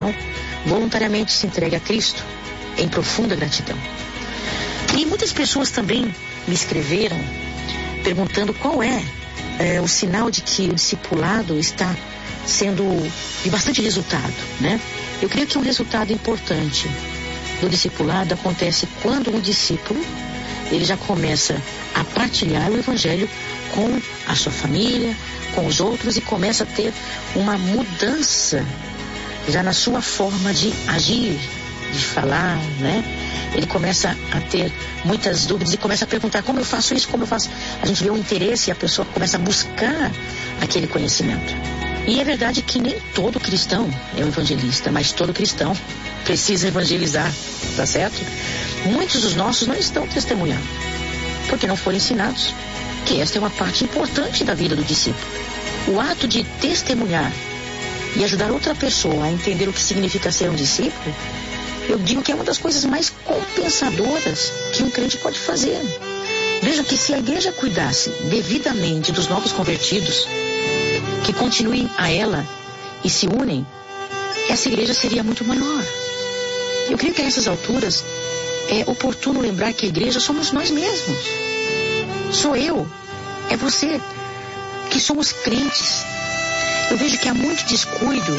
voluntariamente se entregue a Cristo em profunda gratidão. E muitas pessoas também me escreveram perguntando qual é o sinal de que o discipulado está sendo de bastante resultado, né? Eu creio que um resultado importante do discipulado acontece quando um discípulo ele já começa a partilhar o evangelho com a sua família, com os outros, e começa a ter uma mudança já na sua forma de agir, de falar, né? Ele começa a ter muitas dúvidas e começa a perguntar: como eu faço isso, como eu faço? A gente vê o interesse e a pessoa começa a buscar aquele conhecimento. E é verdade que nem todo cristão é um evangelista, mas todo cristão precisa evangelizar, tá certo? Muitos dos nossos não estão testemunhando, porque não foram ensinados que esta é uma parte importante da vida do discípulo. O ato de testemunhar e ajudar outra pessoa a entender o que significa ser um discípulo, eu digo que é uma das coisas mais compensadoras que um crente pode fazer. Vejam que se a igreja cuidasse devidamente dos novos convertidos, que continuem a ela e se unem, essa igreja seria muito maior. Eu creio que a essas alturas é oportuno lembrar que a igreja somos nós mesmos. Sou eu, é você, que somos crentes. Eu vejo que há muito descuido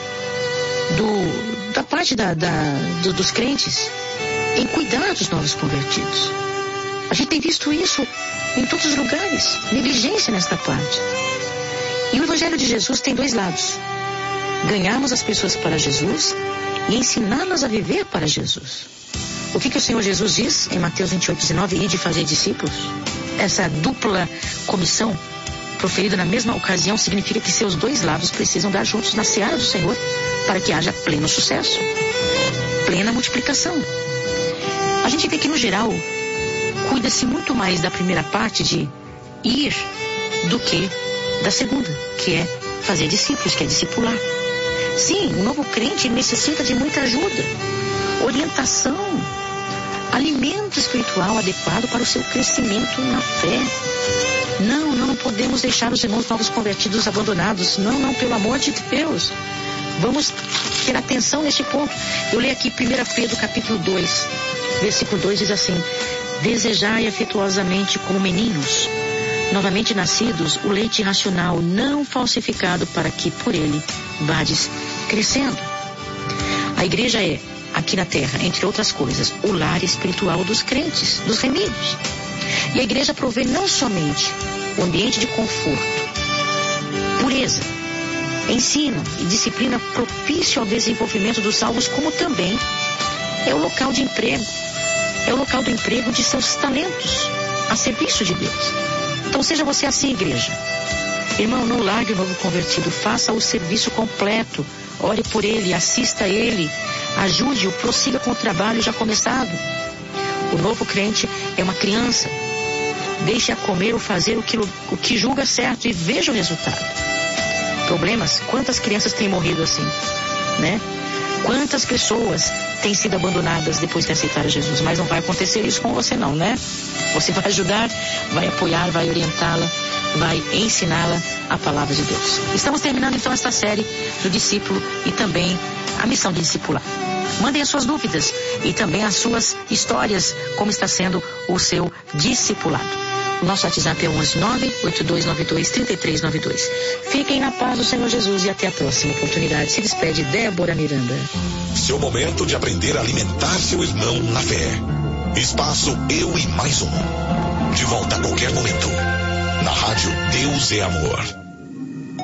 da parte dos crentes em cuidar dos novos convertidos. A gente tem visto isso em todos os lugares, negligência nesta parte. E o Evangelho de Jesus tem dois lados: ganharmos as pessoas para Jesus e ensiná-las a viver para Jesus. O que o Senhor Jesus diz em Mateus 28:19? Ide fazer discípulos. Essa dupla comissão proferida na mesma ocasião significa que seus dois lados precisam dar juntos na seara do Senhor para que haja pleno sucesso, plena multiplicação. A gente vê que no geral cuida-se muito mais da primeira parte de ir do que da segunda, que é fazer discípulos, que é discipular. Sim, o novo crente necessita de muita ajuda, orientação, alimento espiritual adequado para o seu crescimento na fé. Não podemos deixar os irmãos novos convertidos abandonados. Não, pelo amor de Deus. Vamos ter atenção neste ponto. Eu leio aqui 1 Pedro capítulo 2, versículo 2 diz assim: desejai afetuosamente como meninos, novamente nascidos, o leite racional não falsificado, para que por ele vades crescendo. A igreja é, aqui na terra, entre outras coisas, o lar espiritual dos crentes, dos remidos. E a igreja provê não somente o ambiente de conforto, pureza, ensino e disciplina propício ao desenvolvimento dos salvos, como também é o local de emprego, é o local do emprego de seus talentos a serviço de Deus. Então seja você assim, igreja. Irmão, não largue o novo convertido, faça o serviço completo, ore por ele, assista a ele, ajude-o, prossiga com o trabalho já começado. O novo crente é uma criança. Deixe-a comer ou fazer o que julga certo e veja o resultado. Problemas? Quantas crianças têm morrido assim, né? Quantas pessoas têm sido abandonadas depois de aceitar Jesus? Mas não vai acontecer isso com você não, né? Você vai ajudar, vai apoiar, vai orientá-la, vai ensiná-la a palavra de Deus. Estamos terminando então esta série do discípulo e também a missão de discipular. Mandem as suas dúvidas e também as suas histórias, como está sendo o seu discipulado. O nosso WhatsApp é 11982923392. Fiquem na paz do Senhor Jesus e até a próxima oportunidade. Se despede Débora Miranda. Seu momento de aprender a alimentar seu irmão na fé. Espaço Eu e Mais Um. De volta a qualquer momento. Na rádio Deus é Amor.